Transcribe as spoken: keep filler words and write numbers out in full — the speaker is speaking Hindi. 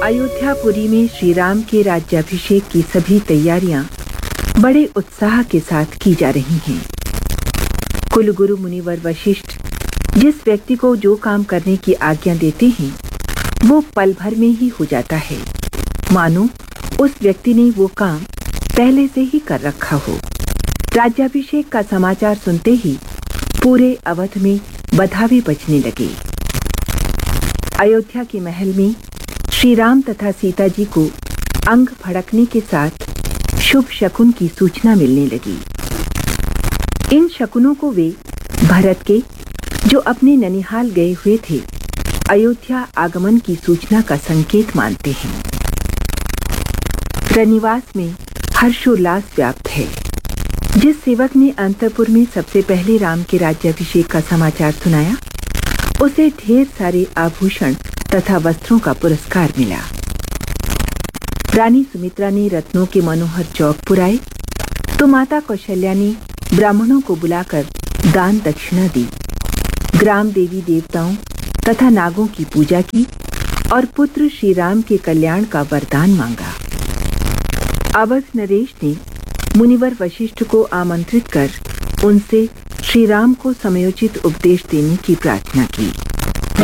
अयोध्यापुरी में श्री राम के राज्याभिषेक की सभी तैयारियां बड़े उत्साह के साथ की जा रही हैं। कुलगुरु मुनिवर वशिष्ठ जिस व्यक्ति को जो काम करने की आज्ञा देते हैं, वो पल भर में ही हो जाता है, मानो उस व्यक्ति ने वो काम पहले से ही कर रखा हो। राज्याभिषेक का समाचार सुनते ही पूरे अवध में बधावे बजने लगे। अयोध्या के महल में श्री राम तथा सीता जी को अंग फड़कने के साथ शुभ शकुन की सूचना मिलने लगी। इन शकुनों को वे भरत के, जो अपने ननिहाल गए हुए थे, अयोध्या आगमन की सूचना का संकेत मानते हैं। रनिवास में हर्षोल्लास व्याप्त है। जिस सेवक ने अंतपुर में सबसे पहले राम के राज्याभिषेक का समाचार सुनाया, उसे ढेर सारे आभूषण तथा वस्त्रों का पुरस्कार मिला। रानी सुमित्रा ने रत्नों के मनोहर चौक पुराए, तो माता कौशल्या ने ब्राह्मणों को बुलाकर दान दक्षिणा दी, ग्राम देवी देवताओं तथा नागों की पूजा की और पुत्र श्री राम के कल्याण का वरदान मांगा। अवध नरेश ने मुनिवर वशिष्ठ को आमंत्रित कर उनसे श्री राम को समयोचित उपदेश देने की प्रार्थना की।